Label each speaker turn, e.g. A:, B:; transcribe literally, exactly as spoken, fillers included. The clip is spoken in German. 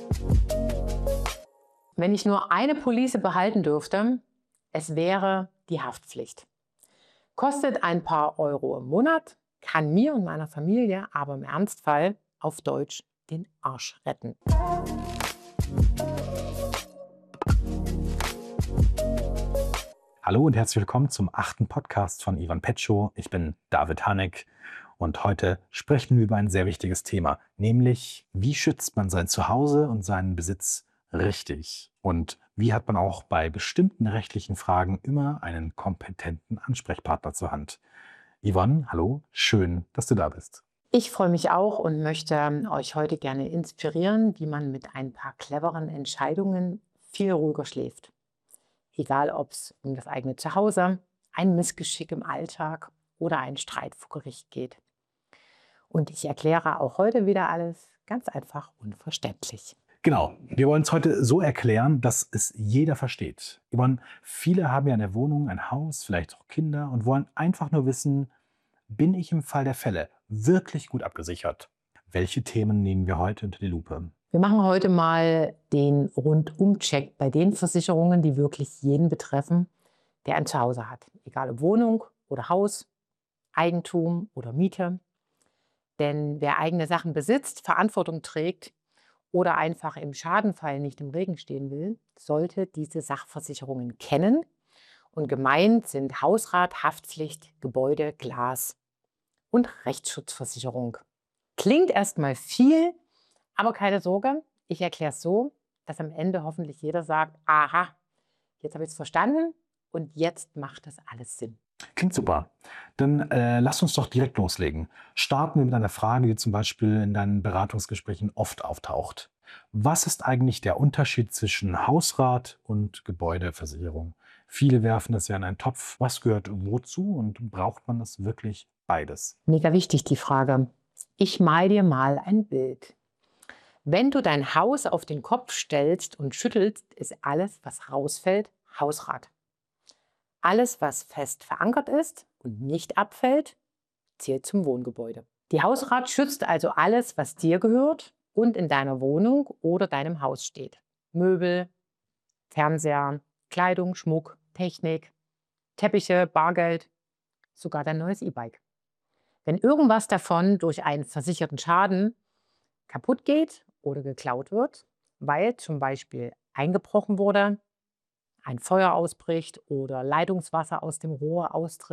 A: Wenn ich nur eine Police behalten dürfte, es wäre die Haftpflicht. Kostet ein paar Euro im Monat, kann mir und meiner Familie aber im Ernstfall auf Deutsch den Arsch retten.
B: Hallo und herzlich willkommen zum achten Podcast von Ivan Petschow. Ich bin David Haneck und heute sprechen wir über ein sehr wichtiges Thema, nämlich wie schützt man sein Zuhause und seinen Besitz richtig? Und wie hat man auch bei bestimmten rechtlichen Fragen immer einen kompetenten Ansprechpartner zur Hand? Yvonne, hallo, schön, dass du da bist.
A: Ich freue mich auch und möchte euch heute gerne inspirieren, wie man mit ein paar cleveren Entscheidungen viel ruhiger schläft. Egal, ob es um das eigene Zuhause, ein Missgeschick im Alltag oder einen Streit vor Gericht geht. Und ich erkläre auch heute wieder alles ganz einfach und verständlich.
B: Genau, wir wollen es heute so erklären, dass es jeder versteht. Yvonne, viele haben ja eine Wohnung, ein Haus, vielleicht auch Kinder und wollen einfach nur wissen, bin ich im Fall der Fälle wirklich gut abgesichert? Welche Themen nehmen wir heute unter die Lupe?
A: Wir machen heute mal den Rundum-Check bei den Versicherungen, die wirklich jeden betreffen, der ein Zuhause hat. Egal ob Wohnung oder Haus, Eigentum oder Miete. Denn wer eigene Sachen besitzt, Verantwortung trägt oder einfach im Schadenfall nicht im Regen stehen will, sollte diese Sachversicherungen kennen. Und gemeint sind Hausrat, Haftpflicht, Gebäude, Glas und Rechtsschutzversicherung. Klingt erstmal viel, aber keine Sorge, ich erkläre es so, dass am Ende hoffentlich jeder sagt, aha, jetzt habe ich es verstanden und jetzt macht das alles Sinn.
B: Klingt super. Dann äh, lass uns doch direkt loslegen. Starten wir mit einer Frage, die zum Beispiel in deinen Beratungsgesprächen oft auftaucht. Was ist eigentlich der Unterschied zwischen Hausrat und Gebäudeversicherung? Viele werfen das ja in einen Topf. Was gehört wozu und braucht man das wirklich beides?
A: Mega wichtig die Frage. Ich mal dir mal ein Bild. Wenn du dein Haus auf den Kopf stellst und schüttelst, ist alles, was rausfällt, Hausrat. Alles, was fest verankert ist und nicht abfällt, zählt zum Wohngebäude. Die Hausrat schützt also alles, was dir gehört und in deiner Wohnung oder deinem Haus steht. Möbel, Fernseher, Kleidung, Schmuck, Technik, Teppiche, Bargeld, sogar dein neues E-Bike. Wenn irgendwas davon durch einen versicherten Schaden kaputt geht oder geklaut wird, weil zum Beispiel eingebrochen wurde, ein Feuer ausbricht oder Leitungswasser aus dem Rohr austritt,